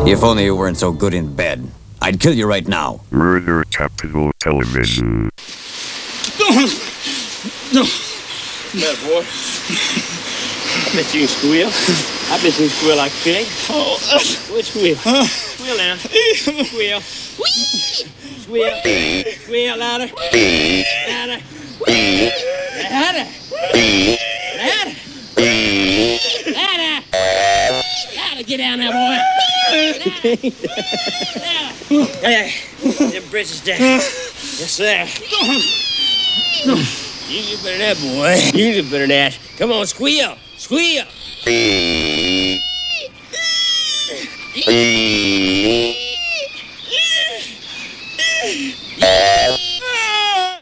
If only you weren't so good in bed. I'd kill you right now. Murder Capital Television. Bad boy. I bet you can squeal. I bet you can squeal like a pig. Oh, which squeal? Squeal now. Squeal. Squeal. Squeal louder. Louder. Louder. Louder. Louder. Louder. Get down there, boy. Louder. Hey, them britches down. Yes, sir. You do better than that, boy. You do better than that. Come on, squeal. Squeal.